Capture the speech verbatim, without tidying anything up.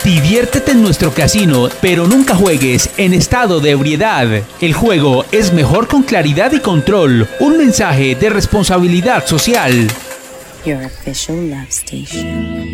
Diviértete en nuestro casino, pero nunca juegues en estado de ebriedad. El juego es mejor con claridad y control. Un mensaje de responsabilidad social. Your official love station.